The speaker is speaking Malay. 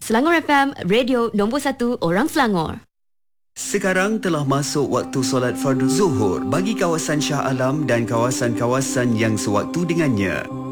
Selangor FM, radio nombor 1 orang Selangor. Sekarang telah masuk waktu solat fardu Zuhur bagi kawasan Shah Alam dan kawasan-kawasan yang sewaktu dengannya.